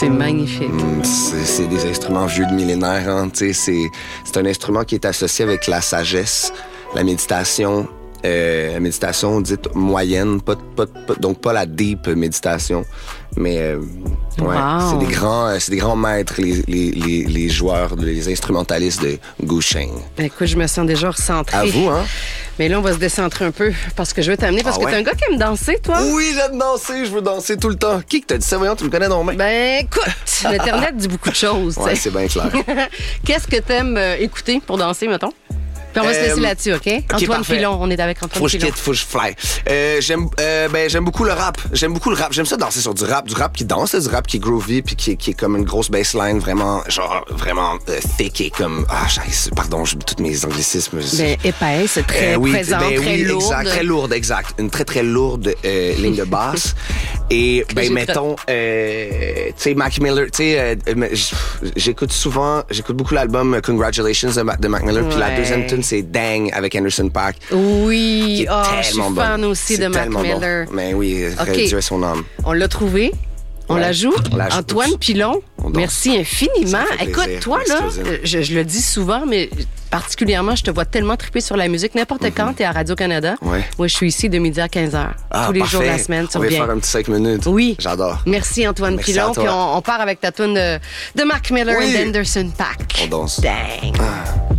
C'est magnifique. C'est des instruments vieux de millénaires. Hein, c'est un instrument qui est associé avec la sagesse, la méditation dite moyenne, donc pas la deep méditation, mais ouais, c'est des grands maîtres, les joueurs, les instrumentalistes de Gusheng. Écoute, je me sens déjà recentrée. À vous, hein? Mais là, on va se décentrer un peu parce que je veux t'amener, parce que t'es un gars qui aime danser, toi. Oui, j'aime danser, je veux danser tout le temps. Qui t'a dit ça? Voyons, tu me connais non mais. Ben, écoute, l'Internet dit beaucoup de choses. Ouais, c'est bien clair. Qu'est-ce que t'aimes écouter pour danser, mettons? Puis on va se laisser là-dessus, OK? Antoine parfait. Pilon, on est avec Antoine Pilon. Faut que je fly. J'aime beaucoup le rap. J'aime ça danser sur du rap qui danse, du rap qui est groovy, puis qui est comme une grosse bassline vraiment thick et comme... pardon, j'ai tous mes anglicismes. Ben, épaisse, très présente, très lourde. Exact, très lourde, exact. Une très, très lourde ligne de basse. Et, mettons, tu sais, Mac Miller, j'écoute beaucoup l'album Congratulations de Mac Miller, puis la deuxième tune, c'est Dang avec Anderson .Paak. Oui, je suis fan aussi de Mac Miller. Bon. Mais oui, Dieu est son âme. On l'a trouvé. On la joue. Antoine Pilon, merci infiniment. Écoute, toi, là, je le dis souvent, mais particulièrement, je te vois tellement triper sur la musique. N'importe quand, t'es à Radio-Canada. Ouais. Moi, je suis ici de midi à 15h. Tous les jours de la semaine. On va faire un petit 5 minutes. Oui. J'adore. Merci, Antoine Pilon. Puis on part avec ta tune de Mac Miller et d'Anderson .Paak. On danse. Dang.